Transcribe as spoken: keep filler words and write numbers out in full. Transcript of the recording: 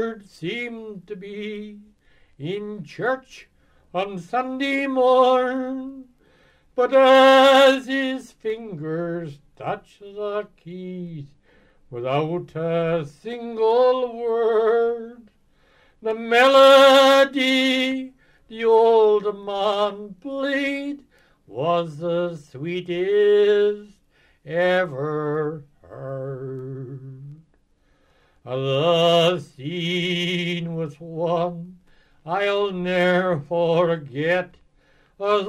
seemed to be in church on Sunday morn, but as his fingers touched the keys without a single word, the melody the old man played was the sweetest ever heard. The scene was one I'll ne'er forget, as